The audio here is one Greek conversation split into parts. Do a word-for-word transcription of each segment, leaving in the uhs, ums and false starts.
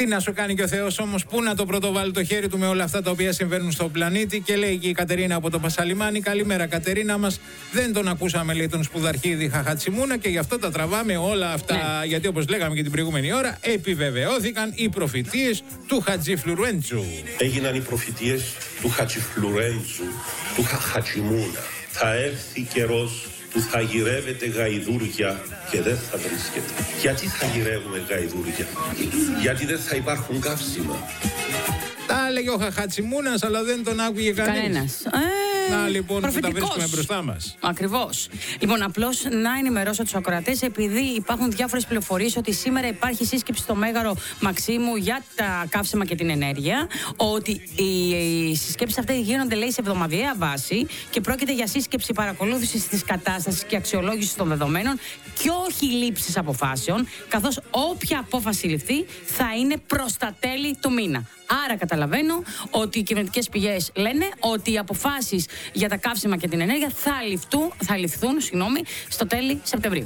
Τι να σου κάνει και ο Θεός όμως, πού να το πρωτοβάλει το χέρι του με όλα αυτά τα οποία συμβαίνουν στον πλανήτη. Και λέει και η Κατερίνα από το Πασαλιμάνι: καλημέρα, Κατερίνα μας. Δεν τον ακούσαμε, λέει, τον σπουδαρχίδη Χαχατσιμούνα και γι' αυτό τα τραβάμε όλα αυτά. Ναι. Γιατί όπως λέγαμε και την προηγούμενη ώρα, επιβεβαιώθηκαν οι προφητείες του Χατζηφλουρέντζου. Έγιναν οι προφητείες του Χατζηφλουρέντζου, του Χαχατσιμούνα. Θα έρθει καιρός που θα γυρεύετε γαϊδούρια και δεν θα βρίσκετε. Γιατί θα γυρεύουμε γαϊδούρια? Γιατί δεν θα υπάρχουν καύσιμα. Τα έλεγε ο Χαχατσιμούνας, αλλά δεν τον άκουγε κανείς. Κανένας. Ε, να λοιπόν που τα βρίσκουμε μπροστά μας. Ακριβώς. Λοιπόν, απλώς να ενημερώσω τους ακροατές, επειδή υπάρχουν διάφορες πληροφορίες ότι σήμερα υπάρχει σύσκεψη στο Μέγαρο Μαξίμου για τα καύσιμα και την ενέργεια, ότι οι συσκέψεις αυτές γίνονται, λέει, σε εβδομαδιαία βάση και πρόκειται για σύσκεψη παρακολούθησης της κατάστασης και αξιολόγησης των δεδομένων και όχι λήψης αποφάσεων, καθώς όποια απόφαση ληφθεί θα είναι προς τα τέλη του μήνα. Άρα καταλαβαίνω ότι οι κυβερνητικές πηγές λένε ότι οι αποφάσεις για τα καύσιμα και την ενέργεια θα ληφθούν, θα ληφθούν συγγνώμη, στο τέλη Σεπτεμβρίου.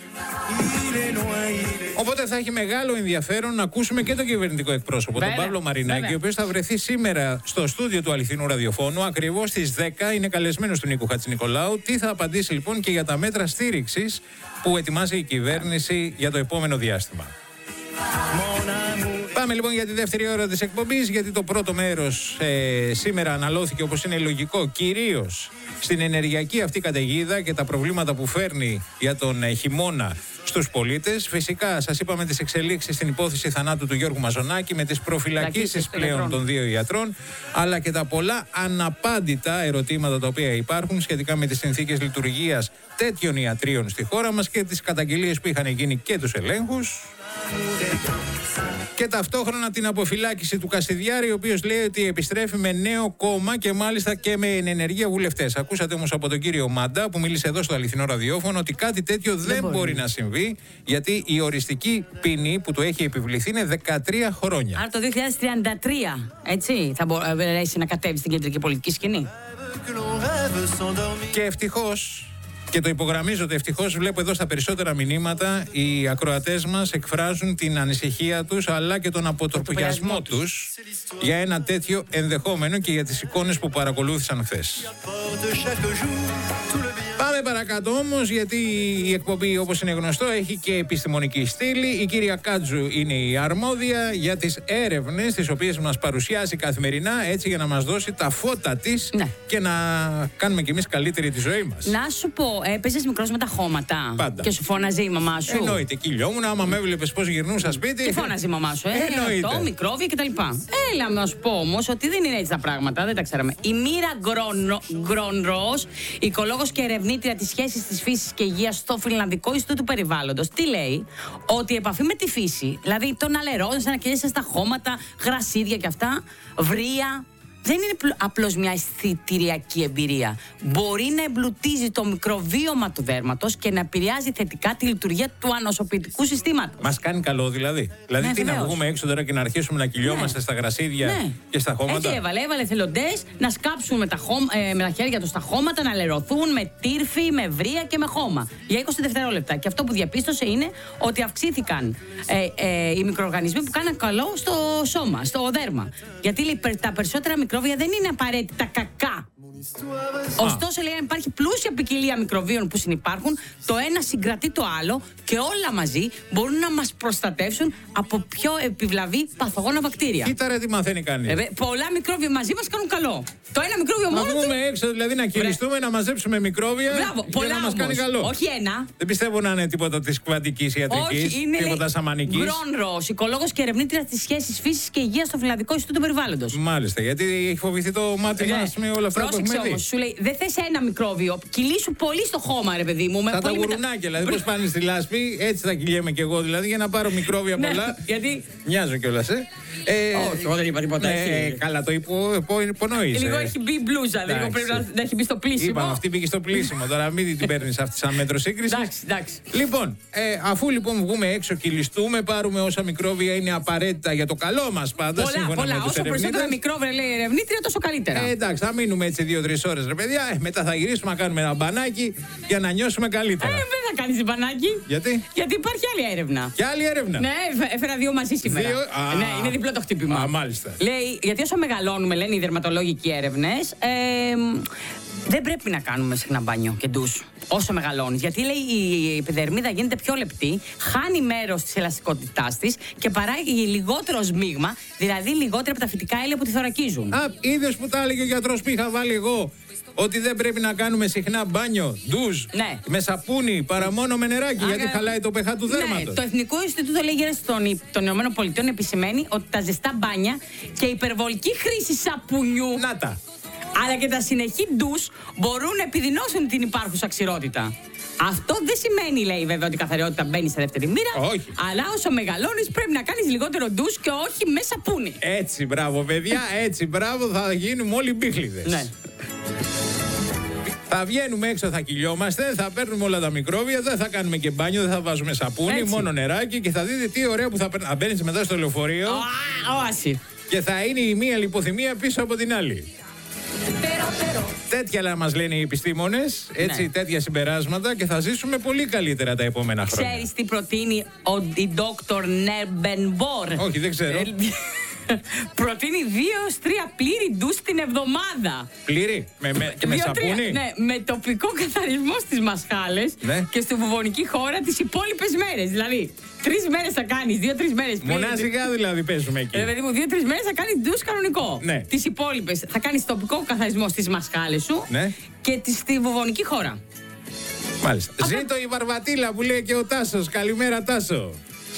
Οπότε θα έχει μεγάλο ενδιαφέρον να ακούσουμε και τον κυβερνητικό εκπρόσωπο, βέβαια, τον Παύλο Μαρινάκη, βέβαια, ο οποίος θα βρεθεί σήμερα στο στούντιο του Αληθινού Ραδιοφώνου ακριβώς στις δέκα. Είναι καλεσμένος του Νίκου Χατζηνικολάου. Τι θα απαντήσει λοιπόν και για τα μέτρα στήριξης που ετοιμάζει η κυβέρνηση για το επόμενο διάστημα. Πάμε λοιπόν για τη δεύτερη ώρα της εκπομπής, γιατί το πρώτο μέρος ε, σήμερα αναλώθηκε, όπως είναι λογικό, κυρίως στην ενεργειακή αυτή καταιγίδα και τα προβλήματα που φέρνει για τον ε, χειμώνα στους πολίτες. Φυσικά σας είπαμε τις εξελίξεις στην υπόθεση θανάτου του Γιώργου Μαζονάκη με τις προφυλακίσεις πλέον των δύο ιατρών, αλλά και τα πολλά αναπάντητα ερωτήματα τα οποία υπάρχουν σχετικά με τις συνθήκες λειτουργίας τέτοιων ιατρίων στη χώρα μας και τις καταγγελίες που είχαν γίνει και τους ελέγχους. Και ταυτόχρονα την αποφυλάκηση του Κασιδιάρη, ο οποίος λέει ότι επιστρέφει με νέο κόμμα και μάλιστα και με ενεργεία βουλευτές. Ακούσατε όμως από τον κύριο Μάντα, που μίλησε εδώ στο Αληθινό Ραδιόφωνο, ότι κάτι τέτοιο δεν, δεν μπορεί. μπορεί να συμβεί, γιατί η οριστική ποινή που του έχει επιβληθεί είναι δεκατρία χρόνια. Άρα το δύο χιλιάδες τριάντα τρία, έτσι, θα μπορέσει να κατέβει στην κεντρική πολιτική σκηνή. Και ευτυχώς. Και το υπογραμμίζω ότι ευτυχώς βλέπω εδώ στα περισσότερα μηνύματα οι ακροατές μας εκφράζουν την ανησυχία τους αλλά και τον αποτροπιασμό τους για ένα τέτοιο ενδεχόμενο και για τις εικόνες που παρακολούθησαν χθες. Πάμε παρακάτω όμως, γιατί η εκπομπή, όπως είναι γνωστό, έχει και επιστημονική στήλη. Η κυρία Κάτζου είναι η αρμόδια για τις έρευνες τις οποίες μας παρουσιάζει καθημερινά, έτσι, για να μας δώσει τα φώτα της, ναι, και να κάνουμε κι εμείς καλύτερη τη ζωή μας. Να σου πω, έπαιζες μικρός με τα χώματα? Πάντα. Και σου φώναζε η μαμά σου? Εννοείται, κυλιόμουν, άμα με έβλεπες πώς γυρνούσα σπίτι. Τι φώναζε η μαμά σου? Ε, Εννοείται. Αυτό, μικρόβια κτλ. Έλα να σου πω όμως ότι δεν είναι έτσι τα πράγματα, δεν τα ξέραμε. Η Μοίρα Γκρόνρος, οικολόγος και ερευνήτρια της σχέσης της φύσης και υγείας στο Φινλανδικό Ινστιτούτο Περιβάλλοντος, τι λέει? Ότι η επαφή με τη φύση, δηλαδή το να λερώνεις, να κυλήσεις στα χώματα, γρασίδια και αυτά, βρύα, δεν είναι απλώς μια αισθητηριακή εμπειρία. Μπορεί να εμπλουτίζει το μικροβίωμα του δέρματος και να επηρεάζει θετικά τη λειτουργία του ανοσοποιητικού συστήματος. Μας κάνει καλό δηλαδή. Δηλαδή, ναι, τι βεβαίως. να βγούμε έξω τώρα και να αρχίσουμε να κυλιόμαστε, ναι, στα γρασίδια, ναι, και στα χώματα? Έτσι έβαλε, έβαλε θελοντές να σκάψουν με τα, χώμα, ε, με τα χέρια τους στα χώματα, να λερωθούν με τύρφη, με βρύα και με χώμα για είκοσι δευτερόλεπτα. Και αυτό που διαπίστωσε είναι ότι αυξήθηκαν ε, ε, οι μικροοργανισμοί που κάναν καλό στο σώμα, στο δέρμα. Γιατί λέει, τα περισσότερα μικρόβια δεν είναι απαραίτητα κακά. Ωστόσο, λέει, αν υπάρχει πλούσια ποικιλία μικροβίων που συνυπάρχουν, το ένα συγκρατεί το άλλο και όλα μαζί μπορούν να μας προστατεύσουν από πιο επιβλαβή παθογόνα βακτήρια. Κοίτα ρε τι μαθαίνει κανείς. Ε, πολλά μικρόβια μαζί μας κάνουν καλό. Το ένα μικρόβιο μόνο του. Να βγούμε έξω, δηλαδή να κυλιστούμε, να μαζέψουμε μικρόβια. Μπράβο, για πολλά να μας όμως. κάνει καλό. Όχι ένα. Δεν πιστεύω να είναι τίποτα της κβαντικής ιατρικής. Όχι, είναι, τίποτα σαμανικής. Γκρόνρος, οικολόγος και ερευνήτρια της σχέσης φύσης και υγείας στο Φιλανδικό Ινστιτούτο Περιβάλλοντος. Μάλιστα, γιατί έχει φοβηθεί το μάτι ε, μας με όλα αυτά που έχουμε δει. Όμως, σου λέει, δεν θες ένα μικρόβιο. Κυλήσου πολύ στο χώμα, ρε παιδί μου. Θα τα γουρουνάκια, μετα... δηλαδή, πώς πάνε στη λάσπη, έτσι θα κυλιέμαι κι εγώ, δηλαδή, για να πάρω μικρόβια πολλά. Ναι, γιατί. Μοιάζω κιόλας, ε. Ε, όχι, εγώ δεν είπα τίποτα. Ε, καλά, το υπονοείς. Λίγο έχει μπει μπλούζα, λίγο πρέπει να, να έχει μπει στο πλήσιμο. Είπαμε, αυτή πήγε στο πλήσιμο. Τώρα μην την παίρνεις αυτή σαν μέτρο σύγκριση. Εντάξει, εντάξει. Λοιπόν, ε, αφού λοιπόν βγούμε έξω, κυλιστούμε, πάρουμε όσα μικρόβια είναι απαραίτητα για το καλό μας πάντα. Πολλά, πολλά. Όσο περισσότερα μικρόβια λέει η ερευνήτρια, τόσο καλύτερα. Ε, εντάξει, θα μείνουμε έτσι δύο δύο-τρεις ώρες, ρε παιδιά. Ε, μετά θα γυρίσουμε να κάνουμε ένα μπανάκι για να νιώσουμε καλύτερα. Ε, δεν θα κάνεις μπανάκι. Γιατί? Γιατί υπάρχει άλλη έρευνα. Και άλλη έρευνα. Ναι, έφερα δύο μαζί σήμερα. Δύο... Α, ναι, είναι διπλό το χτύπημα. Α, μάλιστα. Λέει, γιατί όσο μεγαλώνουμε, λένε οι δερματολόγικοι έρευνες, ε, δεν πρέπει να κάνουμε συχνά μπάνιο και ντους όσο μεγαλώνεις. Γιατί λέει η επιδερμίδα γίνεται πιο λεπτή, χάνει μέρος της ελαστικότητάς της και παράγει λιγότερο σμίγμα, δηλαδή λιγότερα από τα φυτικά έλαια που τη θωρακίζουν. Α, είδες που τα έλεγε ο γιατρός που είχα βάλει εγώ. Ότι δεν πρέπει να κάνουμε συχνά μπάνιο, ντουζ, ναι. με σαπούνι, παρά μόνο με νεράκι, Α, γιατί χαλάει το πH του δέρματος. Ναι, το Εθνικό Ινστιτούτο Λέγερας των, των ΗΠΑ επισημαίνει ότι τα ζεστά μπάνια και η υπερβολική χρήση σαπουνιού, να τα. αλλά και τα συνεχή ντους μπορούν να επιδεινώσουν την υπάρχουσα ξηρότητα. Αυτό δεν σημαίνει, λέει, βέβαια, ότι η καθαριότητα μπαίνει σε δεύτερη μοίρα. Όχι. Αλλά όσο μεγαλώνεις πρέπει να κάνεις λιγότερο ντους και όχι με σαπούνι. Έτσι, μπράβο, παιδιά, έτσι, μπράβο, θα γίνουμε όλοι μπίχλιδες. Ναι. Θα βγαίνουμε έξω, θα κυλιόμαστε, θα παίρνουμε όλα τα μικρόβια, δεν θα κάνουμε και μπάνιο, δεν θα βάζουμε σαπούνι, έτσι. Μόνο νεράκι και θα δείτε τι ωραίο που θα παίρνει. Αν μπαίνεις μετά στο λεωφορείο. Όαση. Και θα είναι η μία λιποθυμία πίσω από την άλλη. Τέτοια μας λένε οι επιστήμονες, έτσι, ναι. Τέτοια συμπεράσματα και θα ζήσουμε πολύ καλύτερα τα επόμενα χρόνια. Ξέρεις τι προτείνει ο Δόκτωρ Νέρμπενμπορ? Όχι, δεν ξέρω. Προτείνει δύο έως τρία πλήρη ντους την εβδομάδα. Πλήρη? Με, με, και με σαπούνι? Ναι, με τοπικό καθαρισμό στις μασχάλες, ναι. Και στη βουβονική χώρα τις υπόλοιπες μέρες. Δηλαδή, τρεις μέρες θα κάνεις, δύο-τρεις μέρες. Μονάζικα δηλαδή παίζουμε εκεί. Ε, δηλαδή μου, δύο-τρεις μέρες θα κάνεις ντους κανονικό. Ναι. Τις υπόλοιπες θα κάνεις τοπικό καθαρισμό στις μασχάλες σου, ναι. Και τη, στη βουβονική χώρα. Μάλιστα. Αυτά... Ζήτω η Βαρβατήλα που λέει και ο Τάσος. Καλημέρα, Τάσο.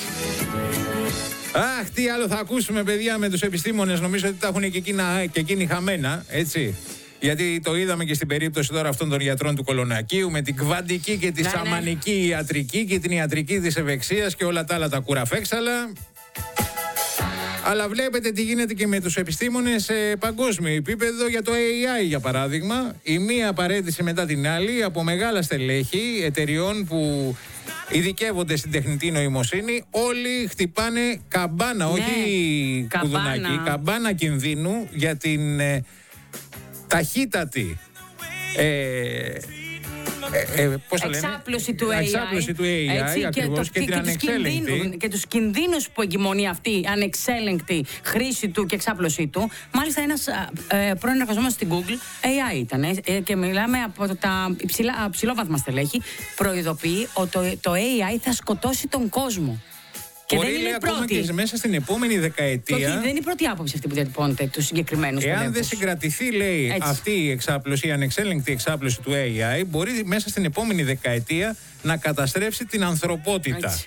Αχ, τι άλλο θα ακούσουμε, παιδιά, με τους επιστήμονες. Νομίζω ότι τα έχουν και, εκείνα, και εκείνοι χαμένα, έτσι. Γιατί το είδαμε και στην περίπτωση τώρα αυτών των γιατρών του Κολονακίου, με την κβαντική και τη ναι, σαμανική ναι. Ιατρική και την ιατρική της ευεξίας και όλα τα άλλα τα κουραφέξαλα. Αλλά βλέπετε τι γίνεται και με τους επιστήμονες σε παγκόσμιο επίπεδο για το έι άι, για παράδειγμα. Η μία παρέτηση μετά την άλλη από μεγάλα στελέχη εταιριών που ειδικεύονται στην τεχνητή νοημοσύνη. Όλοι χτυπάνε καμπάνα, ναι, όχι καμπάνα. κουδουνάκι, καμπάνα κινδύνου για την ε, ταχύτατη ε, Ε, ε, πώς εξάπλωση του έι άι, εξάπλωση του έι άι έτσι, ακριβώς, και, και, και, και, την ανεξέλεγκτη. Και τους κινδύνους που εγκυμονεί αυτή η ανεξέλεγκτη χρήση του και εξάπλωση του. Μάλιστα ένας ε, πρώην εργαζόμενος στην Google έι άι ήταν ε, και μιλάμε από τα υψηλά, ψηλόβαθμα στελέχη, προειδοποιεί ότι το, το έι άι θα σκοτώσει τον κόσμο. Και μπορεί, δεν είναι λέει, η πρώτη. ακόμα και μέσα στην επόμενη δεκαετία. Όχι, δεν είναι η πρώτη άποψη αυτή που διατυπώνεται του συγκεκριμένου στελέχους. Εάν δεν συγκρατηθεί, λέει, έτσι, αυτή η εξάπλωση, η ανεξέλεγκτη εξάπλωση του έι άι, μπορεί μέσα στην επόμενη δεκαετία να καταστρέψει την ανθρωπότητα. Έτσι.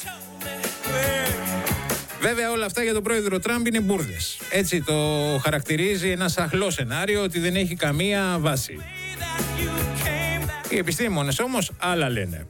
Βέβαια, όλα αυτά για τον πρόεδρο Τραμπ είναι μπουρδες. Έτσι το χαρακτηρίζει ένα σαχλό σενάριο ότι δεν έχει καμία βάση. Οι επιστήμονες όμως άλλα λένε.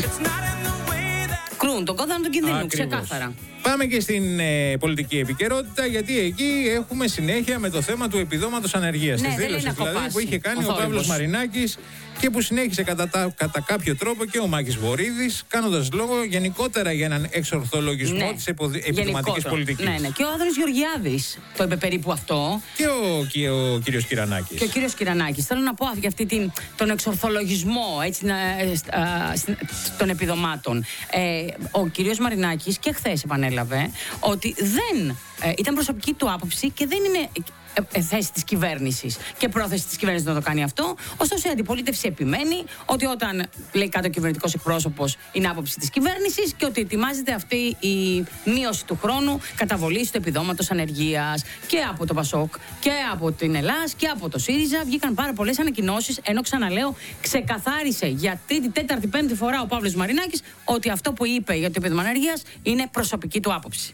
Κρούν τον κόδωνα του κινδύνου, ξεκάθαρα. Πάμε και στην ε, πολιτική επικαιρότητα, γιατί εκεί έχουμε συνέχεια με το θέμα του επιδόματος ανεργίας. Ναι, της δήλωσης δηλαδή που είχε κάνει ο, ο Παύλος Μαρινάκης και που συνέχισε κατά, τα, κατά κάποιο τρόπο και ο Μάκης Βορίδης, κάνοντας λόγο γενικότερα για έναν εξορθολογισμό, ναι, της επιχειρηματικής πολιτικής. Ναι, ναι. Και ο Άδωνης Γεωργιάδης το είπε περίπου αυτό. Και ο, και ο κύριος Κυρανάκης. Και ο κύριος Κυρανάκης. Θέλω να πω για αυτή την, τον εξορθολογισμό, έτσι, να, α, α, των επιδομάτων. Ε, ο κύριος Μαρινάκης και χθες επανέλαβε ότι δεν ε, ήταν προσωπική του άποψη και δεν είναι ε, ε, θέση της κυβέρνησης και πρόθεση της κυβέρνησης να το κάνει αυτό. Ωστόσο η αντιπολίτευση επιμένει ότι όταν λέει κάτω ο κυβερνητικός εκπρόσωπος είναι άποψη της κυβέρνησης και ότι ετοιμάζεται αυτή η μείωση του χρόνου καταβολής του επιδόματος ανεργίας. Και από το Πασόκ και από την Ελλάς και από το ΣΥΡΙΖΑ βγήκαν πάρα πολλές ανακοινώσεις, ενώ ξαναλέω ξεκαθάρισε για τρίτη, τέταρτη, πέμπτη φορά ο Παύλος Μαρινάκης ότι αυτό που είπε για το επίδομα ανεργίας είναι προσωπική του άποψη.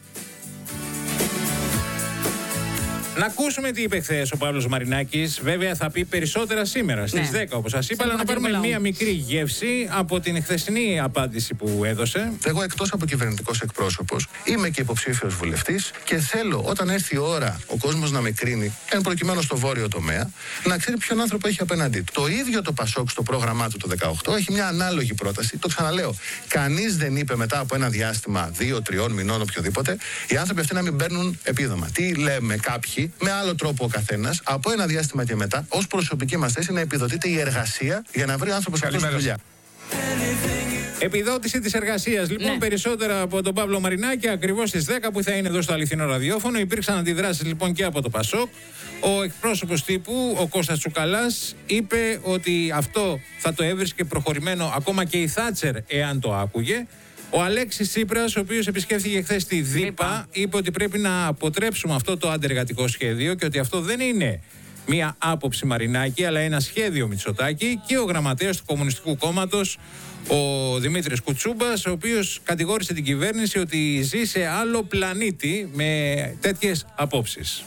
Να ακούσουμε τι είπε χθες ο Παύλος Μαρινάκης. Βέβαια θα πει περισσότερα σήμερα στις ναι. δέκα, όπως σας είπα, αλλά να πάρουμε λαού. μία μικρή γεύση από την χθεσινή απάντηση που έδωσε. Εγώ, εκτός από κυβερνητικός εκπρόσωπος, είμαι και υποψήφιος βουλευτής και θέλω όταν έρθει η ώρα ο κόσμος να με κρίνει, εν προκειμένου στο βόρειο τομέα, να ξέρει ποιον άνθρωπο έχει απέναντί του. Το ίδιο το Πασόκ στο πρόγραμμά του το δεκαοκτώ έχει μια ανάλογη πρόταση. Το ξαναλέω. Κανείς δεν είπε μετά από ένα διάστημα δύο-τριών μηνών οποιοδήποτε οι άνθρωποι αυτοί να μην παίρνουν επίδομα. Τι λέμε κάποιοι? ανάγκη, με άλλο τρόπο ο καθένας, από ένα διάστημα και μετά, ως προσωπική μας θέση να επιδοτείται η εργασία για να βρει ο άνθρωπος αυτός δουλειά. Επιδότηση της εργασίας. Λοιπόν, ναι. περισσότερα από τον Παύλο Μαρινάκη, ακριβώς στις δέκα που θα είναι εδώ στο αληθινό ραδιόφωνο. Υπήρξαν αντιδράσεις λοιπόν και από το Πασόκ. Ο εκπρόσωπος τύπου, ο Κώστας Τσουκαλάς, είπε ότι αυτό θα το έβρισκε προχωρημένο ακόμα και η Θάτσερ, εάν το άκουγε. Ο Αλέξης Τσίπρας, ο οποίος επισκέφθηκε χθες τη ΔΥΠΑ, είπε ότι πρέπει να αποτρέψουμε αυτό το αντεργατικό σχέδιο και ότι αυτό δεν είναι μία άποψη Μαρινάκη, αλλά ένα σχέδιο Μητσοτάκη. Και ο γραμματέας του Κομμουνιστικού Κόμματος, ο Δημήτρης Κουτσούμπας, ο οποίος κατηγόρησε την κυβέρνηση ότι ζει σε άλλο πλανήτη με τέτοιες απόψεις.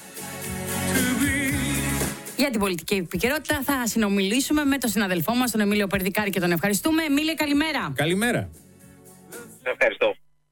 Για την πολιτική επικαιρότητα θα συνομιλήσουμε με τον συναδελφό μας, τον Εμίλιο Περδικάρη, και τον ευχαριστούμε. Εμίλιο, καλημέρα. Καλημέρα. Σε ευχαριστώ.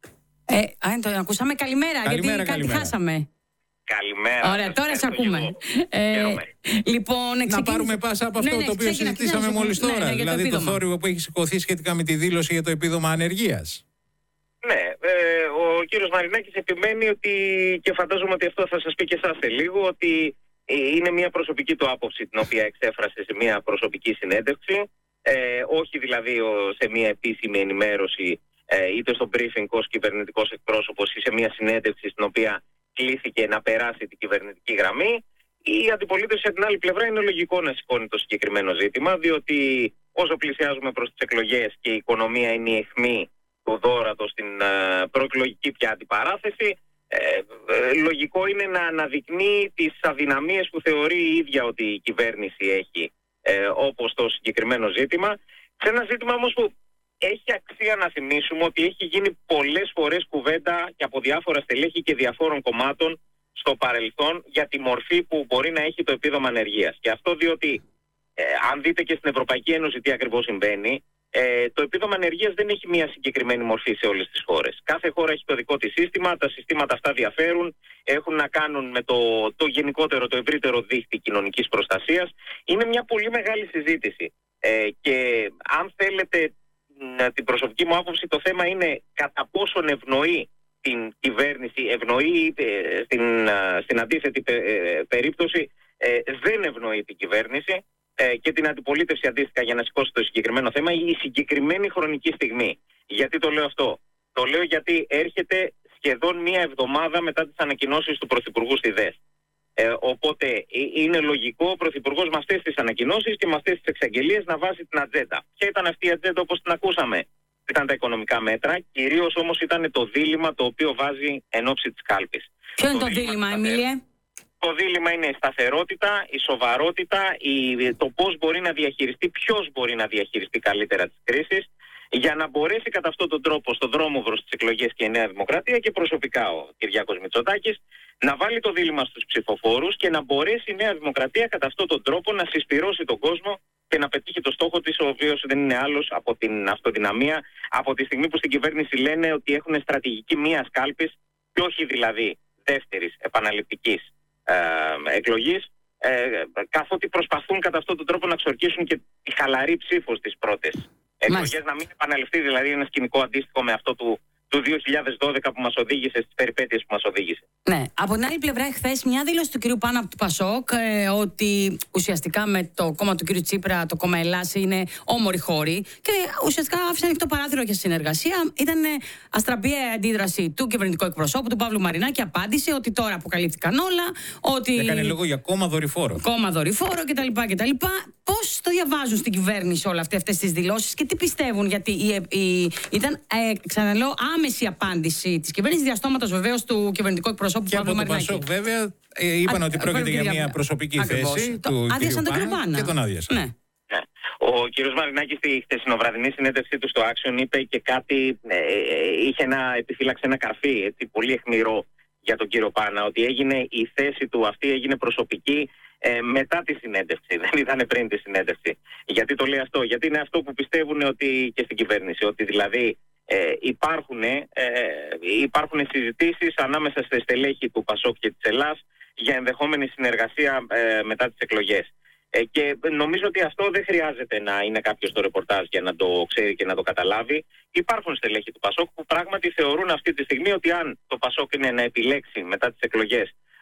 Ε, α, το ακούσαμε. Καλημέρα, Καλημέρα, γιατί καλημέρα. κάτι χάσαμε. Καλημέρα. Ωραία, τώρα σε ακούμε. Ε, λοιπόν, να πάρουμε πάσα από αυτό ναι, ναι, το οποίο ξεκίνα, συζητήσαμε ξεκίνα, μόλις ναι, τώρα. ναι, δηλαδή το, το θόρυβο που έχει σηκωθεί σχετικά με τη δήλωση για το επίδομα ανεργίας. Ναι, ε, ο κύριος Μαρινάκης επιμένει ότι, και φαντάζομαι ότι αυτό θα σας πει και εσάς σε λίγο, ότι είναι μια προσωπική του άποψη την οποία εξέφρασε σε μια προσωπική συνέντευξη, ε, όχι δηλαδή σε μια επίσημη ενημέρωση, ε, είτε στο briefing ως κυβερνητικός εκπρόσωπος ή σε μια συνέντευξη στην οποία κλήθηκε να περάσει την κυβερνητική γραμμή. Η αντιπολίτευση από την άλλη πλευρά είναι λογικό να σηκώνει το συγκεκριμένο ζήτημα, διότι όσο πλησιάζουμε προς τις εκλογές και η οικονομία είναι η αιχμή του δώρατος στην uh, προεκλογική πια αντιπαράθεση, ε, ε, λογικό είναι να αναδεικνύει τις αδυναμίες που θεωρεί η ίδια ότι η κυβέρνηση έχει, ε, όπως το συγκεκριμένο ζήτημα. Σε ένα ζήτημα όμως που έχει αξία να θυμίσουμε ότι έχει γίνει πολλές φορές κουβέντα και από διάφορα στελέχη και διαφόρων κομμάτων στο παρελθόν για τη μορφή που μπορεί να έχει το επίδομα ανεργίας. Και αυτό διότι, ε, αν δείτε και στην Ευρωπαϊκή Ένωση τι ακριβώς συμβαίνει, ε, το επίδομα ανεργίας δεν έχει μια συγκεκριμένη μορφή σε όλες τις χώρες. Κάθε χώρα έχει το δικό της σύστημα, τα συστήματα αυτά διαφέρουν, έχουν να κάνουν με το, το γενικότερο, το ευρύτερο δίχτυ κοινωνικής προστασίας. Είναι μια πολύ μεγάλη συζήτηση. Ε, και αν θέλετε την προσωπική μου άποψη, το θέμα είναι κατά πόσον ευνοεί την κυβέρνηση, ευνοεί ε, στην, στην αντίθετη πε, ε, περίπτωση ε, δεν ευνοεί την κυβέρνηση ε, και την αντιπολίτευση αντίστοιχα για να σηκώσει το συγκεκριμένο θέμα η συγκεκριμένη χρονική στιγμή. Γιατί το λέω αυτό? Το λέω γιατί έρχεται σχεδόν μία εβδομάδα μετά τις ανακοινώσεις του Πρωθυπουργού στη ΔΕΣ. Ε, οπότε είναι λογικό ο Πρωθυπουργός με αυτές τις ανακοινώσεις και με αυτές τις εξαγγελίες να βάζει την ατζέντα. Ποια ήταν αυτή η ατζέντα όπως την ακούσαμε? Ήταν τα οικονομικά μέτρα, κυρίως όμως ήταν το δίλημμα το οποίο βάζει εν ώψη της κάλπης. Ποιο είναι το, το δίλημμα, Εμίλιε? Το δίλημμα είναι η σταθερότητα, η σοβαρότητα, η, το πώς μπορεί να διαχειριστεί, ποιος μπορεί να διαχειριστεί καλύτερα τις κρίσεις, για να μπορέσει κατά αυτόν τον τρόπο στον δρόμο προς τις εκλογές και η Νέα Δημοκρατία και προσωπικά ο Κυριάκος Μητσοτάκης να βάλει το δίλημμα στους ψηφοφόρους και να μπορέσει η Νέα Δημοκρατία κατά αυτόν τον τρόπο να συσπυρώσει τον κόσμο και να πετύχει το στόχο της, ο οποίος δεν είναι άλλος από την αυτοδυναμία, από τη στιγμή που στην κυβέρνηση λένε ότι έχουν στρατηγική μίας κάλπης και όχι δηλαδή δεύτερης επαναληπτικής ε, εκλογής, ε, καθότι προσπαθούν κατά αυτόν τον τρόπο να ξορκίσουν και τη χαλαρή ψήφο στις πρώτες εκλογές, να μην επαναληφθεί δηλαδή ένα σκηνικό αντίστοιχο με αυτό του, του δύο χιλιάδες δώδεκα που μας οδήγησε στις περιπέτειες που μας οδήγησε. Ναι. Από την άλλη πλευρά, χθες μια δήλωση του κ. Πάνα από του Πασόκ ε, ότι ουσιαστικά με το κόμμα του κ. Τσίπρα, το κόμμα Ελλάς, είναι όμοροι χώροι και ουσιαστικά άφησε ανοιχτό παράθυρο για συνεργασία. Ήταν αστραπή αντίδραση του κυβερνητικού εκπροσώπου, του Παύλου Μαρινάκη. Απάντησε ότι τώρα αποκαλύφθηκαν όλα. Ότι... Έκανε λόγο για κόμμα δορυφόρο. Κόμμα δορυφόρο κτλ. κτλ. Πώς το διαβάζουν στην κυβέρνηση όλα αυτές τις δηλώσεις και τι πιστεύουν? Γιατί η, η, ήταν, ε, ξαναλέω, άμεση απάντηση της κυβέρνησης, διαστόματος βεβαίως του κυβερνητικού εκπροσώπου του Παύλου Μαρινάκη. Και από το Πασόκ βέβαια ε, είπαν Α, ότι πρόκειται για μια προσωπική ακριβώς. θέση το, του άδειασαν κ. τον Πάνα και τον άδειασαν. Ναι. Ναι. Ο κ. Μαρινάκης στη χθεσινοβραδινή συνέντευξή του στο Action είπε και κάτι, ε, είχε ένα, επιφύλαξε ένα καρφί έτσι, πολύ αιχμηρό για τον κύριο Πάνα, ότι έγινε η θέση του αυτή έγινε προσωπική ε, μετά τη συνέντευξη, δεν ήταν πριν τη συνέντευξη. Γιατί το λέει αυτό? Γιατί είναι αυτό που πιστεύουν ότι και στην κυβέρνηση, ότι δηλαδή ε, υπάρχουν, ε, υπάρχουν συζητήσεις ανάμεσα στα στελέχη του Πασόκ και της Ελλάς για ενδεχόμενη συνεργασία ε, μετά τις εκλογές. Ε, και νομίζω ότι αυτό δεν χρειάζεται να είναι κάποιος στο ρεπορτάζ για να το ξέρει και να το καταλάβει. Υπάρχουν στελέχη του Πασόκ που πράγματι θεωρούν αυτή τη στιγμή ότι αν το Πασόκ είναι να επιλέξει μετά τις εκλογές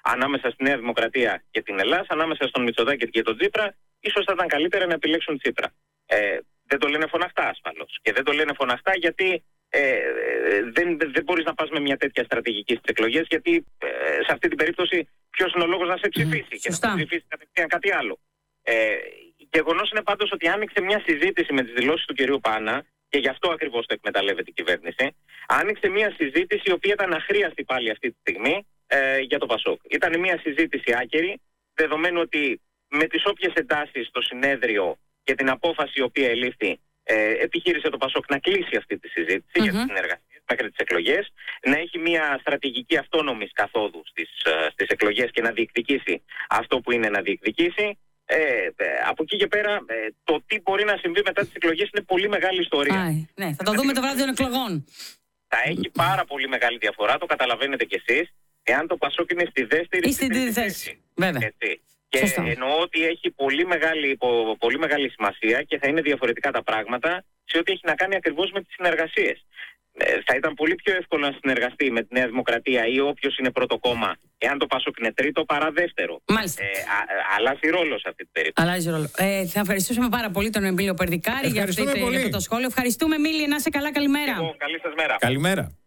ανάμεσα στη Νέα Δημοκρατία και την Ελλάδα, ανάμεσα στον Μητσοτάκη και τον Τσίπρα, ίσως θα ήταν καλύτερα να επιλέξουν Τσίπρα. Ε, δεν το λένε φωναχτά ασφαλώς. Και δεν το λένε φωναχτά γιατί ε, δεν, δεν μπορείς να πας με μια τέτοια στρατηγική στις εκλογές, γιατί ε, σε αυτή την περίπτωση ποιος είναι ο λόγος να σε ψηφίσει mm, και να σε ψηφίσει κατευθείαν κάτι άλλο. Ε, γεγονός είναι πάντως ότι άνοιξε μια συζήτηση με τις δηλώσεις του κυρίου Πάνα, και γι' αυτό ακριβώς το εκμεταλλεύεται η κυβέρνηση. Άνοιξε μια συζήτηση η οποία ήταν αχρίαστη πάλι αυτή τη στιγμή ε, για το Πασόκ. Ήταν μια συζήτηση άκερη, δεδομένου ότι με τις όποιες εντάσεις στο συνέδριο και την απόφαση η οποία ελήφθη, ε, επιχείρησε το Πασόκ να κλείσει αυτή τη συζήτηση mm-hmm. για τις συνεργασίες μέχρι τις εκλογές, να έχει μια στρατηγική αυτόνομης καθόδου στις, στις εκλογές και να διεκδικήσει αυτό που είναι να διεκδικήσει. Ε, ε, από εκεί και πέρα, ε, το τι μπορεί να συμβεί μετά τις εκλογές είναι πολύ μεγάλη ιστορία. Άι, ναι, θα το δούμε το βράδυ των εκλογών. Θα έχει πάρα πολύ μεγάλη διαφορά, το καταλαβαίνετε κι εσείς, εάν το Πασόκ είναι στη δεύτερη ή στην τρίτη θέση. Βέβαια. Έτσι. Και σωστά. Εννοώ ότι έχει πολύ μεγάλη, πολύ μεγάλη σημασία και θα είναι διαφορετικά τα πράγματα σε ό,τι έχει να κάνει ακριβώς με τις συνεργασίες. Ε, θα ήταν πολύ πιο εύκολο να συνεργαστεί με τη Νέα Δημοκρατία ή όποιος είναι πρώτο κόμμα, εάν το Πασόκ είναι τρίτο παρά δεύτερο. Μάλιστα. Ε, α, αλλάζει ρόλο σε αυτή την περίπτωση. Αλλάζει ρόλο. Ε, θα ευχαριστούσαμε πάρα πολύ τον Εμίλιο Περδικάρη για, αυτή, για αυτό το σχόλιο. Ευχαριστούμε, Μίλη, να είσαι καλά, καλημέρα. Εγώ, καλή σας μέρα. Καλημέρα.